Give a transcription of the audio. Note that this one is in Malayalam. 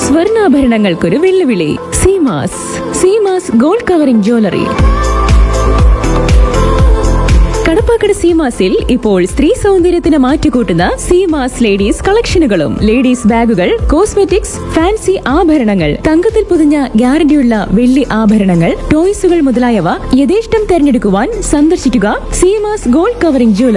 സ്വർണ്ണാഭരണങ്ങൾക്കൊരു വെല്ലുവിളി. Seemas gold covering jewellery. Kadappakada സീമാസിൽ ഇപ്പോൾ സ്ത്രീ സൗന്ദര്യത്തിന് മാറ്റുകൂട്ടുന്ന സീമാസ് ലേഡീസ് കളക്ഷനുകളും ലേഡീസ് ബാഗുകൾ, കോസ്മെറ്റിക്സ്, ഫാൻസി ആഭരണങ്ങൾ, തങ്കത്തിൽ പൊതിഞ്ഞ ഗ്യാരണ്ടിയുള്ള വെള്ളി ആഭരണങ്ങൾ, ടോയ്സുകൾ മുതലായവ യഥേഷ്ടം തെരഞ്ഞെടുക്കുവാൻ സന്ദർശിക്കുക സീമാസ് ഗോൾഡ് കവറിംഗ് ജ്വല്ലറി.